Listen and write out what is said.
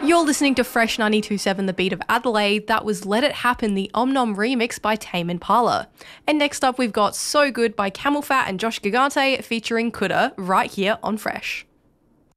You're listening to Fresh 92.7 The Beat of Adelaide. That was Let It Happen, the Om Nom remix by Tame Impala. And next up we've got So Good by Camel Fat and Josh Gigante featuring Coulda right here on Fresh.